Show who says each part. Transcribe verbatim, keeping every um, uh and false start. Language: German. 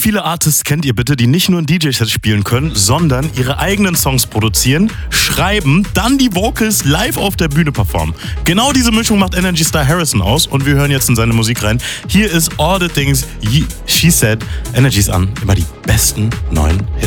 Speaker 1: viele Artists kennt ihr bitte, die nicht nur ein D J-Set spielen können, sondern ihre eigenen Songs produzieren, schreiben, dann die Vocals live auf der Bühne performen? Genau diese Mischung macht Energy Star Harrison aus und wir hören jetzt in seine Musik rein. Hier ist All the Things She Said. Energy's an, immer die besten neuen Hits.